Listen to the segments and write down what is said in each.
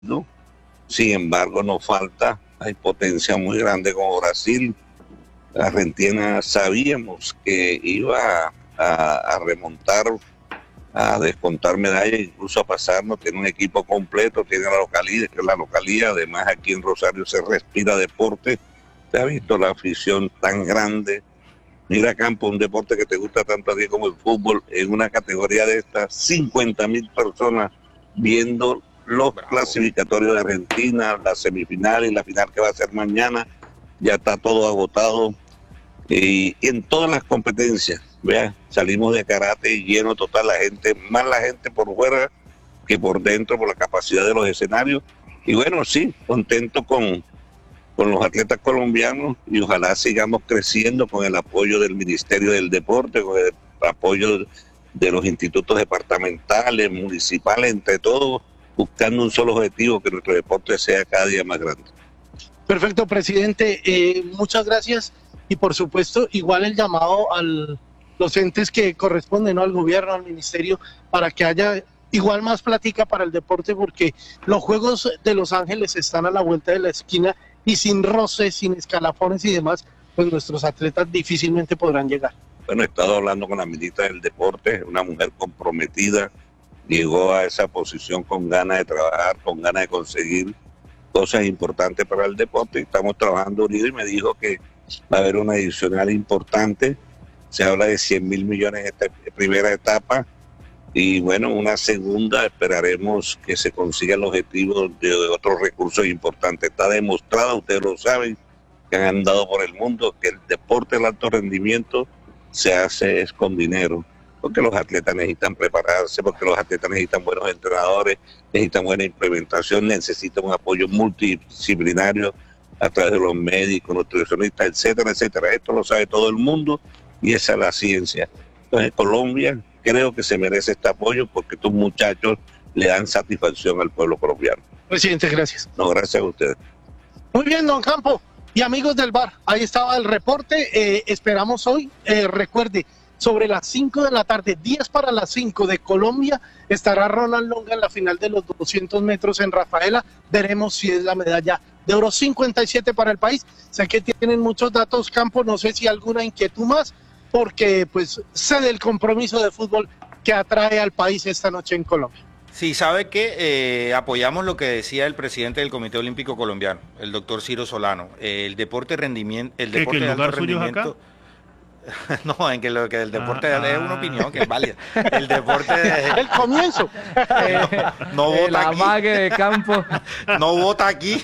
¿no? Sin embargo, nos falta, hay potencia muy grande como Brasil. Argentina sabíamos que iba a remontar, a descontar medallas, incluso a pasarnos, tiene un equipo completo, tiene la localidad, además aquí en Rosario se respira deporte, se ha visto la afición tan grande. Mira, Campo, un deporte que te gusta tanto a ti como el fútbol, en una categoría de estas, 50.000 personas viendo los clasificatorios de Argentina, la semifinal y la final que va a ser mañana, ya está todo agotado. Y en todas las competencias, vea, salimos de karate lleno total, más la gente por fuera que por dentro, por la capacidad de los escenarios. Y bueno, sí, contento con los atletas colombianos y ojalá sigamos creciendo con el apoyo del Ministerio del Deporte, con el apoyo de los institutos departamentales, municipales, entre todos, buscando un solo objetivo, que nuestro deporte sea cada día más grande. Perfecto, presidente. Muchas gracias. Y por supuesto, igual el llamado a los entes que corresponden, ¿no? Al gobierno, al ministerio, para que haya igual más plática para el deporte, porque los Juegos de Los Ángeles están a la vuelta de la esquina y sin roces, sin escalafones y demás, pues nuestros atletas difícilmente podrán llegar. Bueno, he estado hablando con la ministra del Deporte, una mujer comprometida, llegó a esa posición con ganas de trabajar, con ganas de conseguir cosas importantes para el deporte, y estamos trabajando unidos, y me dijo que va a haber una adicional importante, se habla de 100.000 millones en esta primera etapa, y bueno, una segunda, esperaremos que se consiga el objetivo de otros recursos importantes. Está demostrado, ustedes lo saben, que han andado por el mundo, que el deporte del alto rendimiento se hace es con dinero, porque los atletas necesitan prepararse, porque los atletas necesitan buenos entrenadores, necesitan buena implementación, necesitan un apoyo multidisciplinario a través de los médicos, nutricionistas, etcétera, etcétera. Esto lo sabe todo el mundo y esa es la ciencia. Entonces, Colombia creo que se merece este apoyo porque estos muchachos le dan satisfacción al pueblo colombiano. Presidente, gracias. No, gracias a ustedes. Muy bien, don Campo. Y amigos del bar, ahí estaba el reporte. Esperamos hoy, recuerde, sobre las 5 de la tarde, 10 para las 5 de Colombia, estará Ronald Longa en la final de los 200 metros en Rafaela. Veremos si es la medalla de oro. 57 para el país. Sé que tienen muchos datos, Campo, no sé si alguna inquietud más, porque pues sé del compromiso de fútbol que atrae al país esta noche en Colombia. Sí, sabe que apoyamos lo que decía el presidente del Comité Olímpico Colombiano, el doctor Ciro Solano. El deporte rendimiento, el deporte de alto rendimiento. No, en que lo que del deporte es una opinión que es válida. El deporte el comienzo. No vota el aquí. amague de Campo. No vota aquí.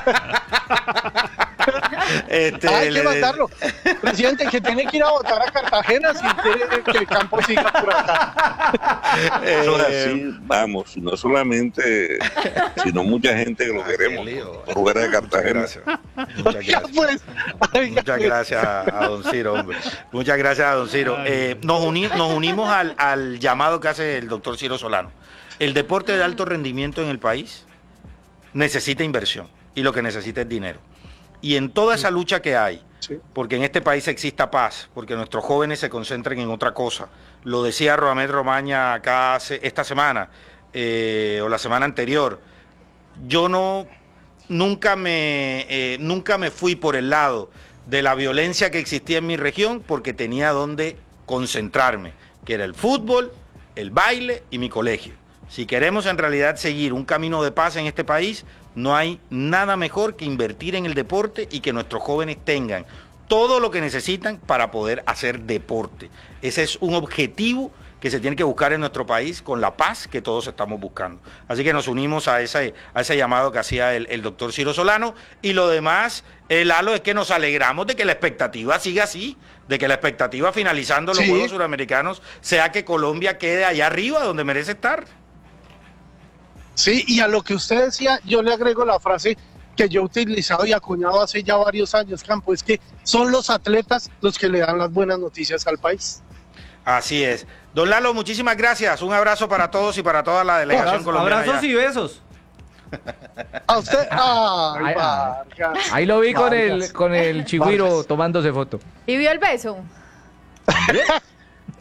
Hay que mandarlo. Presidente, que tiene que ir a votar a Cartagena si quiere que el Campo siga por acá. Eso es así, vamos, no solamente, sino mucha gente que lo queremos por jugar de Cartagena. Gracias. Muchas gracias. Muchas gracias a don Ciro, hombre. Muchas gracias a don Ciro. Nos unimos al llamado que hace el doctor Ciro Solano. El deporte de alto rendimiento en el país necesita inversión y lo que necesita es dinero. Y en toda esa lucha que hay, porque en este país exista paz, porque nuestros jóvenes se concentren en otra cosa. Lo decía Roamed Romaña acá esta semana, o la semana anterior. Yo nunca me fui por el lado de la violencia que existía en mi región, porque tenía donde concentrarme, que era el fútbol, el baile y mi colegio. Si queremos en realidad seguir un camino de paz en este país, no hay nada mejor que invertir en el deporte y que nuestros jóvenes tengan todo lo que necesitan para poder hacer deporte. Ese es un objetivo que se tiene que buscar en nuestro país con la paz que todos estamos buscando. Así que nos unimos a ese llamado que hacía el doctor Ciro Solano. Y lo demás, Lalo, es que nos alegramos de que la expectativa siga así, de que la expectativa finalizando los Juegos Suramericanos sea que Colombia quede allá arriba donde merece estar. Sí, y a lo que usted decía, yo le agrego la frase que yo he utilizado y acuñado hace ya varios años, Campo, es que son los atletas los que le dan las buenas noticias al país. Así es. Don Lalo, muchísimas gracias. Un abrazo para todos y para toda la delegación colombiana. Abrazos y besos. A usted, ahí lo vi con el chigüiro tomándose foto. ¿Y vio el beso?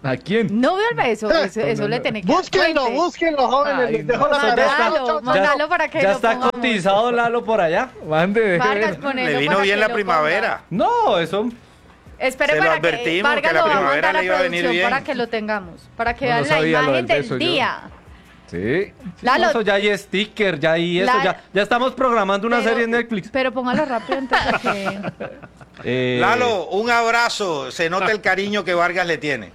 ¿A quién? No veo el beso, eso le tiene que Búsquenlo, jóvenes, Ay, les dejo no. la tarea. Mándalo para que Ya lo está pongamos. cotizado Lalo por allá. Mande. Vargas, ponelo Le vino para bien que la lo primavera. No, eso. Espere Se lo para que advertimos Vargas que la lo va a primavera mandar a le iba a venir producción bien. para que lo tengamos, para que No, vean no la sabía lo imagen del del beso yo. día. Sí. Lalo. Eso ya hay sticker, ya hay eso. Ya estamos programando una Pero- serie en Netflix. Pero póngalo rápido antes de que... Lalo, un abrazo. Se nota el cariño que Vargas le tiene.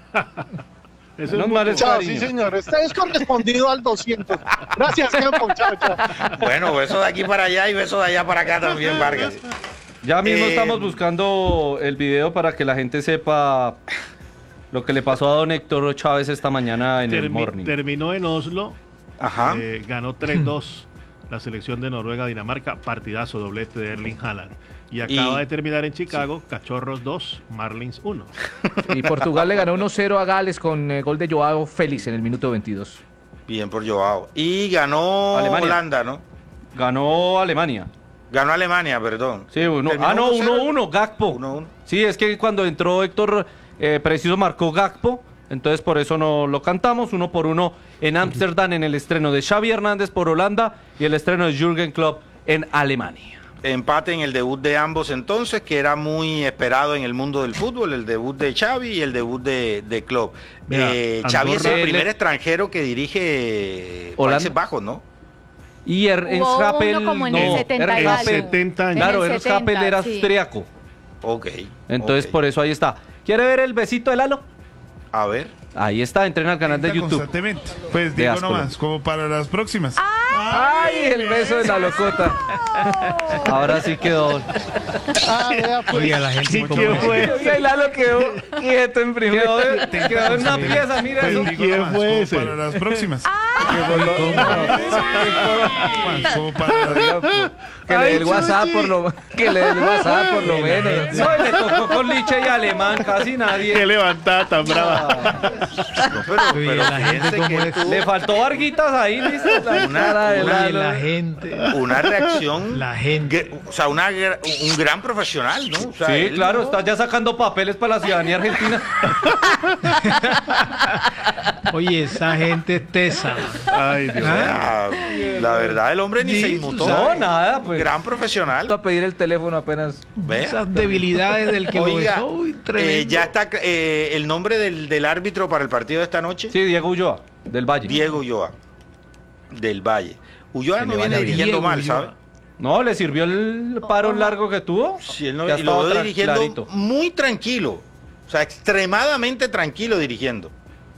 Eso No es mal es Chao, cariño. sí, señor. Este es correspondido al 200. Gracias, Campo. Chao, chao. Bueno, beso de aquí para allá y beso de allá para acá también, Vargas. Ya mismo Eh, estamos buscando el video para que la gente sepa lo que le pasó a don Héctor Chávez esta mañana en el morning. terminó en Oslo. Ajá. Ganó 3-2 la selección de Noruega-Dinamarca. Partidazo, doblete de Erling Haaland. Y acaba de terminar en Chicago. Cachorros 2, Marlins 1. Y Portugal le ganó 1-0 a Gales con gol de Joao Félix en el minuto 22. Bien por Joao. Y ganó Alemania. Holanda, ¿no? Ganó Alemania. Ganó Alemania, perdón. Sí, uno. Terminó No, 1-0. 1-1, Gakpo. 1-1. Sí, es que cuando entró Héctor, preciso marcó Gakpo, entonces por eso no lo cantamos, 1-1 en Ámsterdam en el estreno de Xavi Hernández por Holanda y el estreno de Jürgen Klopp en Alemania. Empate en el debut de ambos entonces, que era muy esperado en el mundo del fútbol, el debut de Xavi y el debut de Klopp. Mira, Xavi es el Andorra- primer extranjero que dirige Holanda. Países Bajos, ¿no? Y Hubo Rappel, uno como en el no, 70 y en algo. 70 años. claro, En el Ernst Rappel 70, era sí. austriaco, Ok. entonces ok. por eso ahí está. ¿Quiere ver el besito de Lalo? A ver. Ahí está, entrena al canal de YouTube. Constantemente. Pues De digo asco. nomás, como para las próximas. ¡Ay, el beso de la locota! Ahora sí quedó. Vea, pues. Oiga, la gente como ¿Quién fue? Oiga, y Lalo quedó quieto en primero. Quedó en una pieza, mira Pues eso. digo ¿Quién nomás, fue como ese? para las próximas. Como para... Que le dé el WhatsApp por lo que le dé el WhatsApp por lo menos. No, y le tocó con Liche y Alemán, casi Qué nadie. levantada tan brava. No, pero la gente fíjense como que es. tuvo Le faltó Varguitas ahí, listo. La cara de Oye, Lalo. la gente. una reacción, La gente. o sea, un gran profesional, ¿no? O sea, Sí, él claro, no- está ya sacando papeles para la ciudadanía argentina. Oye, esa gente es tesa. Ay, Dios. Ah, la verdad, el hombre ni Sí, se tú inmutó. No, nada, pues. Gran profesional. A pedir el teléfono apenas. Vea. Esas debilidades del que lo Oiga, besó. Uy, tremendo. ya está el nombre del árbitro para el partido de esta noche. Sí, Diego Ulloa, del Valle. Diego Ulloa, del Valle. Ulloa Que no le viene vaya bien. dirigiendo Diego mal, Ulloa. ¿sabe? No, le sirvió el paro largo que tuvo. Sí, él no, Ya y lo estaba veo dirigiendo clarito. muy tranquilo. O sea, extremadamente tranquilo dirigiendo.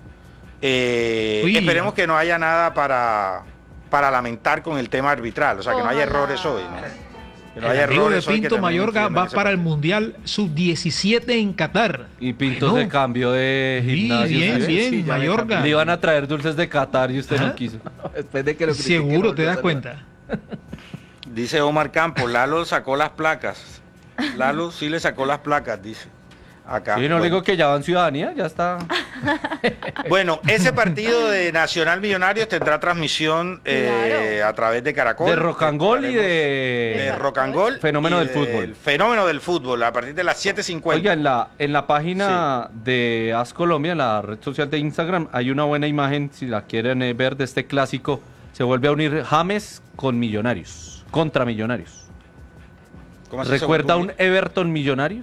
Uy. Esperemos que no haya nada para lamentar con el tema arbitral. O sea, que no haya Ojalá. errores hoy. ¿no? Que no El haya amigo de errores hoy, que Pinto terminen Mayorga influyendo en va ese para el partido. Mundial Sub-17 en Qatar. Y Pinto Bueno. se cambió de Sí, gimnasio. bien, ¿sí? bien, Sí, ya me Mayorga. cambié. Le iban a traer dulces de Qatar y usted Ajá. no quiso. Después de que lo Seguro, te das cuenta. Dice Omar Campos, Lalo sacó las placas. Lalo sí le sacó las placas, dice. Acá. Sí, no Bueno. le digo que ya van ciudadanía, ya está. Bueno, ese partido de Nacional Millonarios tendrá transmisión Claro. a través de Caracol. De rock and roll y de de... rock and roll. Fenómeno y del fútbol. Fenómeno del fútbol, a partir de las 7:50. Oiga, en la página de As Colombia, en la red social de Instagram, hay una buena imagen, si la quieren ver, de este clásico. Se vuelve a unir James con Millonarios, contra Millonarios. ¿Cómo así se ¿Recuerda vuelve un Everton Millonarios?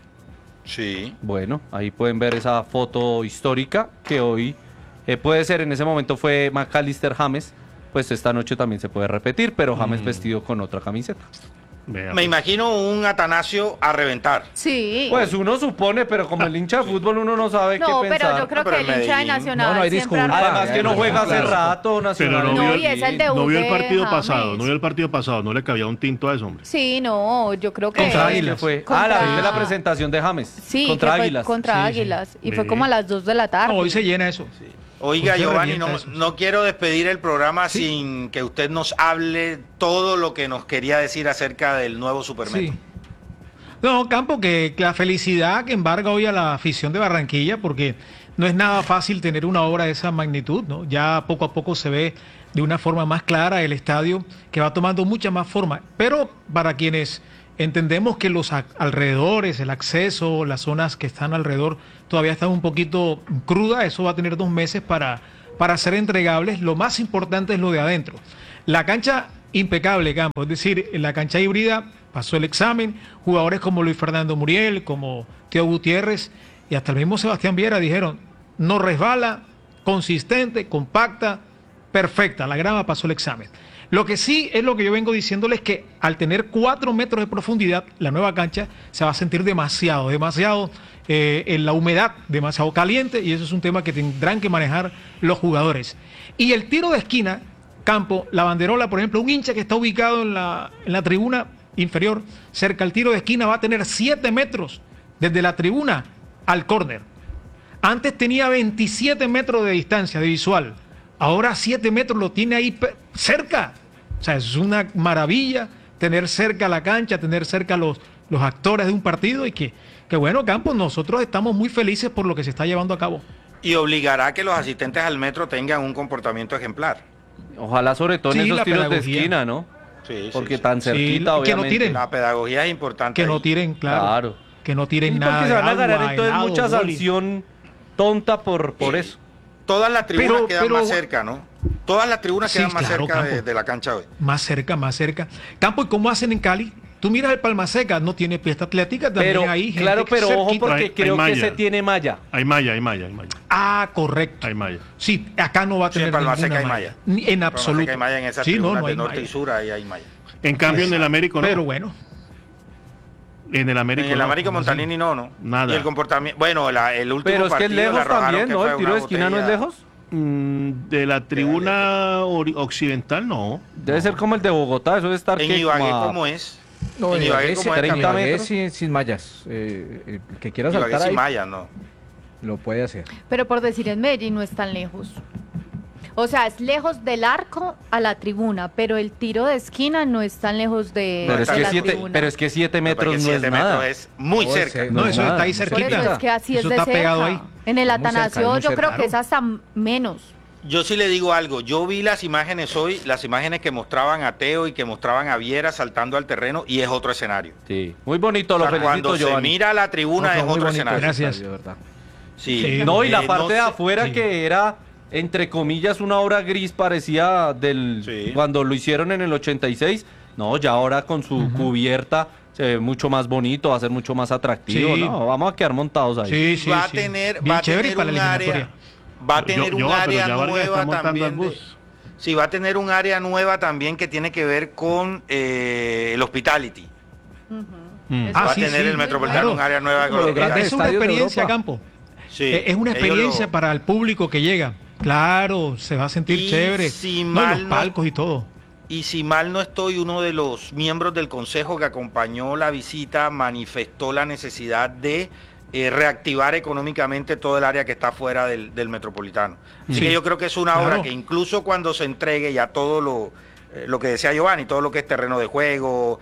Sí. Bueno, ahí pueden ver esa foto histórica que hoy puede ser, en ese momento fue McAllister James, pues esta noche también se puede repetir, pero James vestido con otra camiseta. Vea, Me pues. imagino un Atanasio a reventar. Sí. Pues uno supone, pero como el hincha de fútbol uno no sabe no, qué pero pensar. yo creo Pero que en el hincha de Medellín. Nacional No, no hay siempre ha disculpa. Además que no juega hace Claro. rato Nacional. Pero No, y es el debut no vio el de partido James. pasado, no vio el partido pasado, no le cabía un tinto a ese hombre. Sí, no, yo creo que... Contra ¿Qué Águilas. fue? Contra- la vez de la presentación de James. Sí, contra que fue Águilas. contra Sí, sí. Águilas. Y fue Sí. como a las 2 de la tarde. No, hoy se llena eso. Oiga, ¿Por qué Giovanni, revienta no, eso? no quiero despedir el programa sin que usted nos hable todo lo que nos quería decir acerca del nuevo Supermetro. Sí. No, Campo, que la felicidad que embarga hoy a la afición de Barranquilla, porque no es nada fácil tener una obra de esa magnitud, ¿no? Ya poco a poco se ve de una forma más clara el estadio, que va tomando mucha más forma. Pero para quienes Entendemos que los alrededores, el acceso, las zonas que están alrededor todavía están un poquito crudas. Eso va a tener 2 meses para ser entregables. Lo más importante es lo de adentro. La cancha impecable, Campo. Es decir, en la cancha híbrida pasó el examen. Jugadores como Luis Fernando Muriel, como Teo Gutiérrez y hasta el mismo Sebastián Viera dijeron, no resbala, consistente, compacta, perfecta. La grama pasó el examen. Lo que sí es lo que yo vengo diciéndoles que al tener 4 metros de profundidad, la nueva cancha se va a sentir demasiado en la humedad, demasiado caliente, y eso es un tema que tendrán que manejar los jugadores. Y el tiro de esquina, Campo, la banderola, por ejemplo, un hincha que está ubicado en la tribuna inferior, cerca al tiro de esquina, va a tener 7 metros desde la tribuna al córner. Antes tenía 27 metros de distancia de visual, ahora 7 metros lo tiene ahí cerca. O sea, es una maravilla tener cerca la cancha, tener cerca los actores de un partido y que bueno, Campos, nosotros estamos muy felices por lo que se está llevando a cabo. Y obligará a que los asistentes al metro tengan un comportamiento ejemplar. Ojalá sobre todo en esos tiros de esquina, ¿no? Sí, porque sí. tan cerquita, obviamente. Que no tiren. La pedagogía es importante. Que no tiren, claro. Que no tiren nada. Porque se van a ganar agua, entonces helado, mucha sanción tonta por eso. Todas las tribunas quedan más cerca, ¿no? Todas las tribunas quedan más cerca de la cancha hoy. Más cerca. Campo, ¿y cómo hacen en Cali? Tú miras el Palma Seca, no tiene pista atlética, también pero, ahí. Claro, pero cerquita. ojo porque creo que se tiene malla. Hay malla. Ah, correcto. Hay malla. Sí, acá no va a tener en Palma ninguna Seca hay malla. malla. En absoluto. Hay malla en esas Sí, tribunas no de hay norte malla. y sur, ahí hay malla. En cambio, en el Américo no. Pero bueno. En el Américo En el no. América Montanini no. Nada. Y el comportamiento, bueno, el último Pero es que partido es lejos le arrojaron también, que ¿no? fue El tiro una de esquina no es botella. lejos. De la tribuna occidental, no. Debe ser como el de Bogotá, eso debe estar En que Ibagué, como a ¿cómo es? No, en Ibagué, ¿cómo es? 30 metros. sin mallas. El que quiera Ibagué saltar sin ahí malla, no. lo puede hacer. Pero por decir, en Medellín no es tan lejos. O sea, es lejos del arco a la tribuna, pero el tiro de esquina no es tan lejos de, Pero es de que la 7 tribuna. pero es que 7 metros no es 7 metros nada. es muy No, cerca. No, es eso nada. está ahí Por cerquita. eso es que así Eso es de está cerca. pegado ahí. En el Muy cerca, Atanasio muy yo creo cerca. que es hasta menos. Yo sí le digo algo, yo vi las imágenes hoy, las imágenes que mostraban a Teo y que mostraban a Viera saltando al terreno y es otro escenario. Sí, muy bonito, O sea, lo felicito, cuando se Giovanni. mira la tribuna es muy otro bonito escenario. Gracias. de verdad. Sí. Sí. No, y la parte no de sé- afuera sí. que era, entre comillas, una obra gris parecía del Sí. cuando lo hicieron en el 86. No, ya ahora con su cubierta se ve mucho más bonito, va a ser mucho más atractivo. Sí. No, vamos a quedar montados ahí. Sí, sí, va a sí. tener, Bien va a chévere tener para un la área, eliminatoria. va a tener un Pero área ya Vargas nueva está montando también. al bus. Sí, va a tener un área nueva también que tiene que ver con el hospitality. Ah, va a sí, tener sí, el Metropolitano claro. un área nueva con Los el grandes hospitality. Es una estadios de experiencia, Europa. Campo. Sí, Es una ellos experiencia lo- para el público que llega. Claro, se va a sentir Y chévere. si No, y mal los no- palcos y todo. Y si mal no estoy, uno de los miembros del consejo que acompañó la visita manifestó la necesidad de reactivar económicamente todo el área que está fuera del metropolitano. Así Sí. que yo creo que es una Claro. obra que incluso cuando se entregue ya todo lo que decía Giovanni, todo lo que es terreno de juego,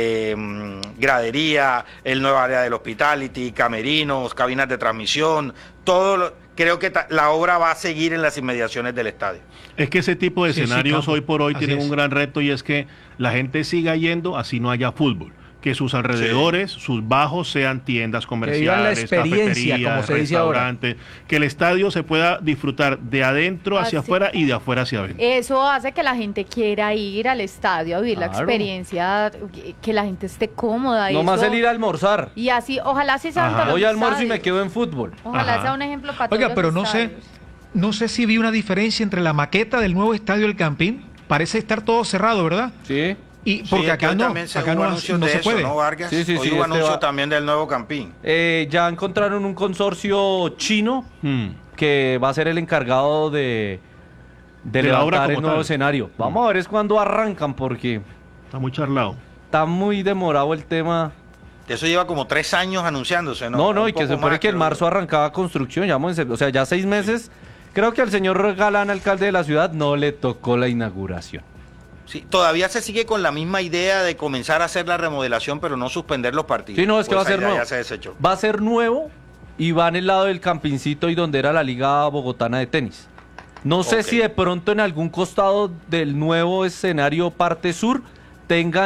gradería, el nuevo área del hospitality, camerinos, cabinas de transmisión, creo que la obra va a seguir en las inmediaciones del estadio. Es que ese tipo de Sí, sí, escenarios Campo. hoy por hoy Así tienen es. un gran reto y es que la gente siga yendo así no haya fútbol. Que sus alrededores, sus bajos sean tiendas vivan la comerciales, experiencia, cafeterías, como se dice ahora. restaurantes, que el estadio se pueda disfrutar de adentro hacia Así. afuera y de afuera hacia adentro. Eso hace que la gente quiera ir al estadio a vivir la Claro. experiencia, que la gente esté cómoda. y No más eso- el ir a almorzar. Y así, ojalá sí sean Ajá. todos los Hoy almuerzo y me estadios. quedo en fútbol. Ojalá Ajá. sea un ejemplo para Oiga, todos pero los no sé, estadios. no sé si vi una diferencia entre la maqueta del nuevo estadio del Campín. Parece estar todo cerrado, ¿verdad? Sí. Y porque Sí, acá hoy no, también acá hubo no, anuncios no de se eso, puede. ¿no, Vargas? Sí, sí, Hoy sí, hubo este anuncio va- también del nuevo Campín. Ya encontraron un consorcio chino Mm. que va a ser el encargado de De la obra levantar el como nuevo tal. escenario. Vamos a ver es cuando arrancan porque Está muy charlado. está muy demorado el tema. Eso lleva como 3 años anunciándose, ¿no? No, Un y que poco se supone más, que en creo. marzo arrancaba construcción, ya vamos o sea, ya 6 meses. Creo que al señor Galán, alcalde de la ciudad, no le tocó la inauguración. Sí, todavía se sigue con la misma idea de comenzar a hacer la remodelación, pero no suspender los partidos. Sí, no, es que Pues va a esa ser idea nuevo. Ya se desechó. Va a ser nuevo y va en el lado del Campincito y donde era la Liga Bogotana de Tenis. No sé Ok. si de pronto en algún costado del nuevo escenario parte sur tengan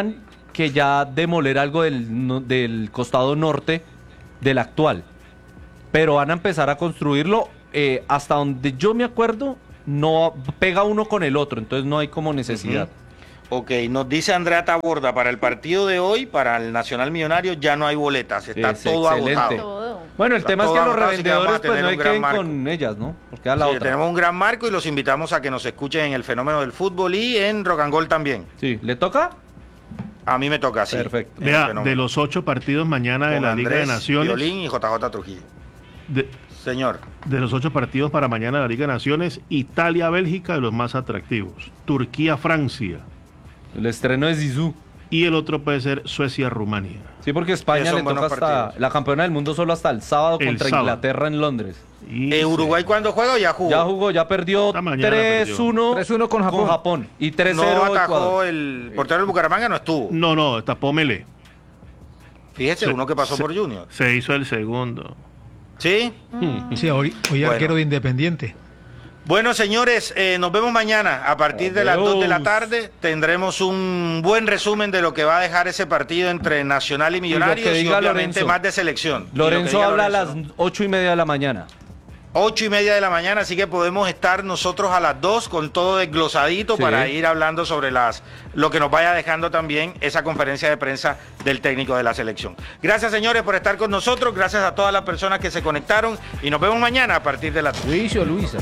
que ya demoler algo del costado norte del actual. Pero van a empezar a construirlo. Hasta donde yo me acuerdo, no pega uno con el otro, entonces no hay como necesidad. Ok, nos dice Andrea Taborda, para el partido de hoy, para el Nacional Millonario, ya no hay boletas, está todo agotado. Bueno, el tema es que los agotado, revendedores así que vamos a pues no hay tener que un ir gran con ellas, ¿no? Porque a la Sí, otra. tenemos un gran marco y los invitamos a que nos escuchen en el fenómeno del fútbol y en Rock and Roll también. Sí, ¿le toca? A mí me toca, sí. Perfecto. Vea, de los 8 partidos mañana de Con la Liga de Andrés, Naciones. Violín y JJ Trujillo. Señor. De los 8 partidos para mañana de la Liga de Naciones, Italia-Bélgica de los más atractivos. Turquía-Francia. El estreno de Zizou. Y el otro puede ser Suecia-Rumania. Sí, porque España le toca hasta la campeona del mundo solo hasta el sábado contra Inglaterra en Londres. ¿Uruguay cuando juega o ya jugó? Ya jugó, ya perdió 3-1 3-1 con Japón. Y 3-0 No atajó Ecuador. el portero del Bucaramanga, no estuvo. No, tapó Melé. Fíjese, uno que pasó por Junior. Se hizo el segundo. ¿Sí? Sí, hoy Bueno. arquero de Independiente. Bueno, señores, nos vemos mañana. A partir de las 2 de la tarde tendremos un buen resumen de lo que va a dejar ese partido entre Nacional y Millonarios y obviamente Lorenzo. más de selección. Lorenzo habla a las 8:30 de la mañana. 8:30 de la mañana, así que podemos estar nosotros a las 2 con todo desglosadito Sí. para ir hablando sobre lo que nos vaya dejando también esa conferencia de prensa del técnico de la selección. Gracias, señores, por estar con nosotros, gracias a todas las personas que se conectaron y nos vemos mañana a partir de las 2. Luisio, Luisa.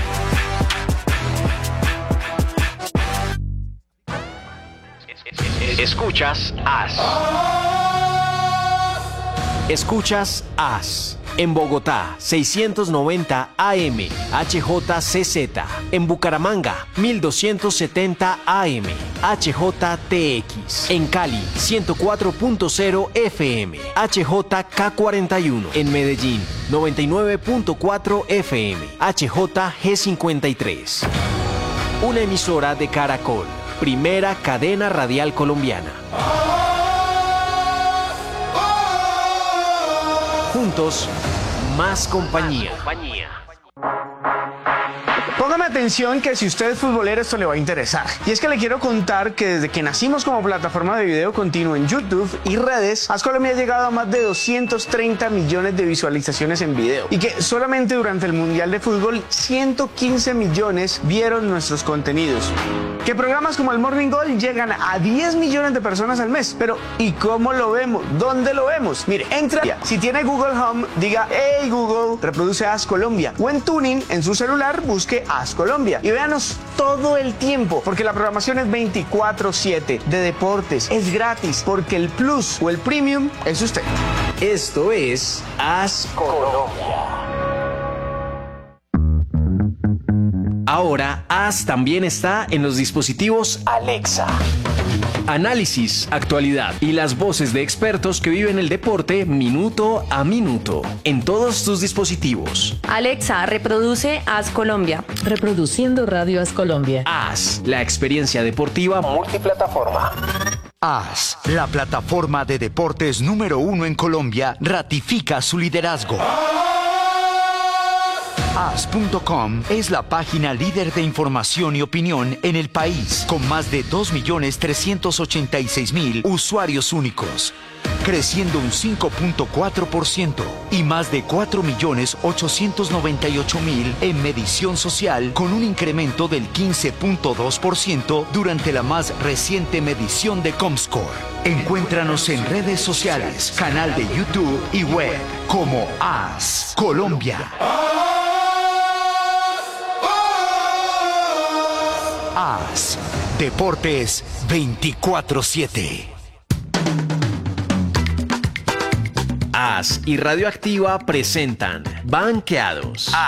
Escuchas AS. Escuchas AS. En Bogotá, 690 AM, HJCZ. En Bucaramanga, 1270 AM, HJTX. En Cali, 104.0 FM, HJK41. En Medellín, 99.4 FM, HJG53. Una emisora de Caracol, primera cadena radial colombiana. Juntos, más compañía. Póngame atención que si usted es futbolero esto le va a interesar. Y es que le quiero contar que desde que nacimos como plataforma de video continuo en YouTube y redes, AS Colombia ha llegado a más de 230 millones de visualizaciones en video. Y que solamente durante el Mundial de Fútbol 115 millones vieron nuestros contenidos. Que programas como el Morning Goal llegan a 10 millones de personas al mes. Pero ¿y cómo lo vemos? ¿Dónde lo vemos? Mire, entra. Si tiene Google Home, diga "Hey Google, reproduce AS Colombia". O en Tuning, en su celular, busque AS Colombia. Y véanos todo el tiempo, porque la programación es 24/7 de deportes. Es gratis, porque el Plus o el Premium es usted. Esto es AS Colombia. Ahora, AS también está en los dispositivos Alexa. Análisis, actualidad y las voces de expertos que viven el deporte minuto a minuto en todos tus dispositivos. Alexa, reproduce AS Colombia. Reproduciendo Radio AS Colombia. AS, la experiencia deportiva multiplataforma. AS, la plataforma de deportes número 1 en Colombia, ratifica su liderazgo. AS.com es la página líder de información y opinión en el país, con más de 2.386.000 usuarios únicos, creciendo un 5.4% y más de 4.898.000 en medición social, con un incremento del 15.2% durante la más reciente medición de Comscore. Encuéntranos en redes sociales, canal de YouTube y web como AS Colombia. AS, Deportes 24/7. AS y Radioactiva presentan Banqueados.